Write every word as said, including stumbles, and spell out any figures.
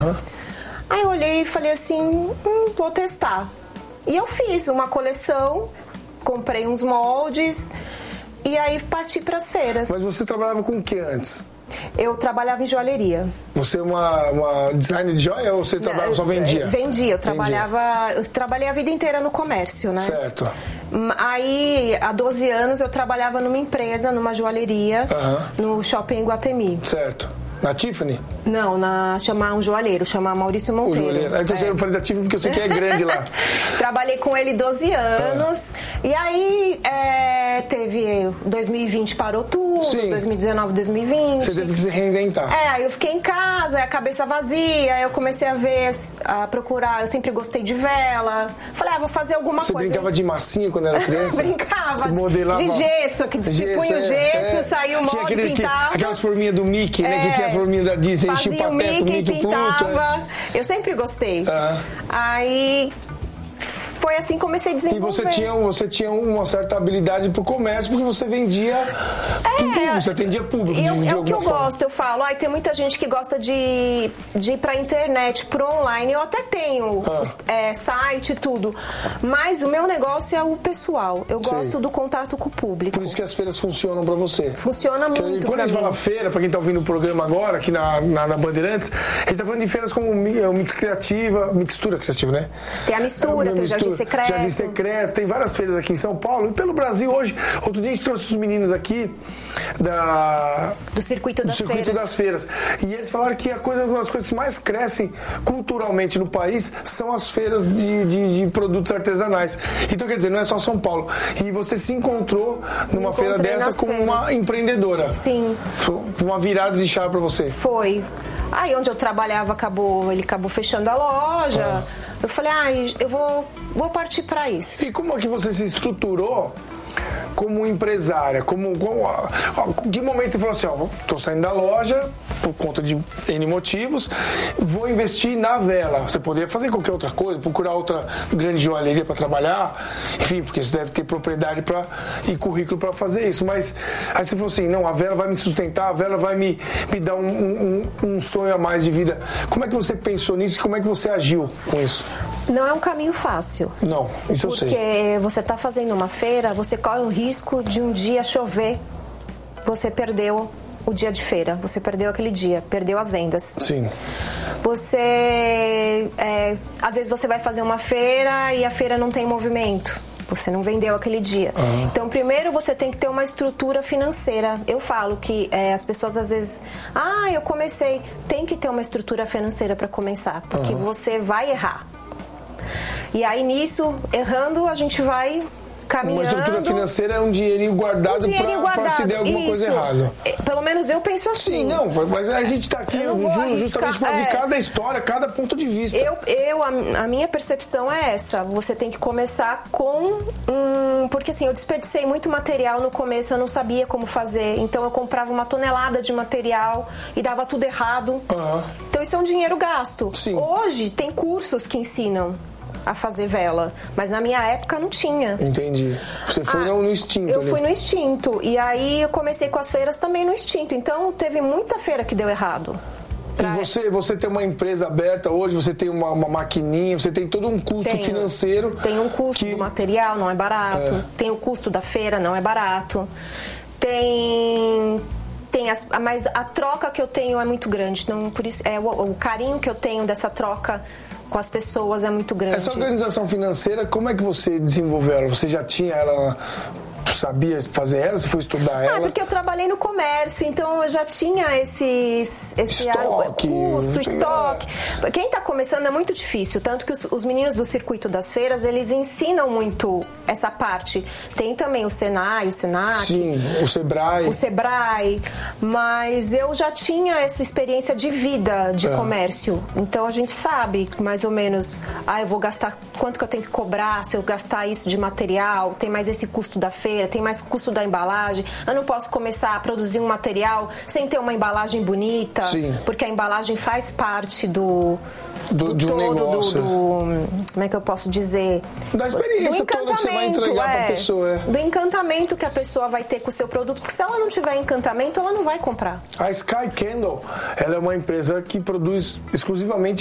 Uhum. Aí eu olhei e falei assim, hum, vou testar. E eu fiz uma coleção, comprei uns moldes e aí parti para as feiras. Mas você trabalhava com o que antes? Eu trabalhava em joalheria. Você é uma, uma designer de joia ou você trabalhava, Não, só vendia? Vendia, eu trabalhava, eu trabalhei a vida inteira no comércio, né? Certo. Aí, há doze anos, eu trabalhava numa empresa, numa joalheria, uhum. no shopping Iguatemi. Certo. Na Tiffany? Não, na chamar um joalheiro, chamar Maurício Monteiro. O joalheiro. É que eu, é. eu falei da Tiffany porque eu sei que é grande lá. Trabalhei com ele doze anos. É. E aí, é, teve... dois mil e vinte parou tudo. Sim. dois mil e dezenove, dois mil e vinte. Você teve que se reinventar. É, aí eu fiquei em casa, a cabeça vazia. Aí eu comecei a ver, a procurar. Eu sempre gostei de vela. Falei, ah, vou fazer alguma Você coisa. Você brincava de massinha quando era criança? Brincava. Você modelava. De gesso, que você punha o gesso, é. saiu o molde, aquele, pintava. Aquelas forminhas do Mickey, né? É. Que tinha a forminha da Disney, enchia o pateta, o Mickey, Mickey pintava. Pluto, é. Eu sempre gostei. Uhum. Aí foi assim que comecei a desenvolver. E você tinha, você tinha uma certa habilidade pro comércio, porque você vendia é, público, você atendia público. Eu, de, de é o que eu forma. gosto, eu falo. Ai, tem muita gente que gosta de, de ir pra internet, pro online. Eu até tenho ah. é, site e tudo. Mas o meu negócio é o pessoal. Eu gosto Sim. do contato com o público. Por isso que as feiras funcionam pra você. Funciona muito. Porque, quando a gente mim. fala feira, pra quem tá ouvindo o programa agora, aqui na, na, na Bandeirantes, a gente tá falando de feiras como o Mix Criativa, Mixtura Criativa, né? Tem a mistura, é, tem o Jardim Secreto. Jardim Secreto, tem várias feiras aqui em São Paulo e pelo Brasil hoje. Outro dia a gente trouxe os meninos aqui da, do Circuito, das, do circuito feiras. das Feiras. E eles falaram que a coisa, uma das coisas que mais crescem culturalmente no país são as feiras de, de, de produtos artesanais. Então, quer dizer, não é só São Paulo. E você se encontrou numa Encontrei feira dessa como feiras. uma empreendedora. Sim. Foi uma virada de chave para você. Foi. Aí onde eu trabalhava, acabou, ele acabou fechando a loja. Ah. Eu falei, ah, eu vou, vou partir para isso. E como é que você se estruturou como empresária? Como, como, que momento você falou assim, ó, tô saindo da loja por conta de N motivos, vou investir na vela. Você poderia fazer qualquer outra coisa, procurar outra grande joalheria para trabalhar, enfim, porque você deve ter propriedade pra, e currículo para fazer isso. Mas aí você falou assim, não, a vela vai me sustentar, a vela vai me, me dar um, um, um sonho a mais de vida. Como é que você pensou nisso e como é que você agiu com isso? Não é um caminho fácil. Não, isso eu sei. Porque você está fazendo uma feira, você corre o risco de um dia chover, você perdeu o dia de feira, você perdeu aquele dia, perdeu as vendas. Sim. Você, é, às vezes você vai fazer uma feira e a feira não tem movimento. Você não vendeu aquele dia. Uhum. Então, primeiro você tem que ter uma estrutura financeira. Eu falo que é, as pessoas às vezes... Ah, eu comecei. Tem que ter uma estrutura financeira para começar, porque uhum. você vai errar. E aí, nisso, errando, a gente vai caminhando. Uma estrutura financeira é um dinheirinho guardado, um para se der alguma Isso. coisa errada. Pelo menos eu penso assim. Sim, não, mas a gente está aqui justamente para ouvir é, cada história, cada ponto de vista. Eu, eu a, a minha percepção é essa. Você tem que começar com... Um, porque assim, eu desperdicei muito material no começo, eu não sabia como fazer. Então eu comprava uma tonelada de material e dava tudo errado. Uhum. Então isso é um dinheiro gasto. Sim. Hoje tem cursos que ensinam a fazer vela, mas na minha época não tinha. Entendi. Você foi ah, no instinto. Eu ali. fui no instinto. E aí eu comecei com as feiras também no instinto. Então teve muita feira que deu errado. Pra... E você, você tem uma empresa aberta hoje, você tem uma, uma maquininha, você tem todo um custo Tenho. financeiro. Tem um custo que... do material, não é barato. É. Tem o custo da feira, não é barato. Tem... Tem as, mas a troca que eu tenho é muito grande. Então, por isso, é, o, o carinho que eu tenho dessa troca com as pessoas é muito grande. Essa organização financeira, como é que você desenvolveu ela? Você já tinha ela... sabia fazer ela? Você foi estudar ela? Ah, porque eu trabalhei no comércio, então eu já tinha esses, esse estoque, custo, estoque. É. Quem está começando é muito difícil, tanto que os, os meninos do Circuito das Feiras, eles ensinam muito essa parte. Tem também o Senai, o Senac. Sim, o Sebrae. O Sebrae, mas eu já tinha essa experiência de vida de é. comércio, então a gente sabe mais ou menos, ah, eu vou gastar, quanto que eu tenho que cobrar, se eu gastar isso de material, tem mais esse custo da feira, tem mais custo da embalagem. Eu não posso começar a produzir um material sem ter uma embalagem bonita, Sim. porque a embalagem faz parte do... Do, do de um todo, negócio. do, do, como é que eu posso dizer? Da experiência toda que você vai entregar é, para a pessoa. É. Do encantamento que a pessoa vai ter com o seu produto, porque se ela não tiver encantamento, ela não vai comprar. A Sky Candle, ela é uma empresa que produz exclusivamente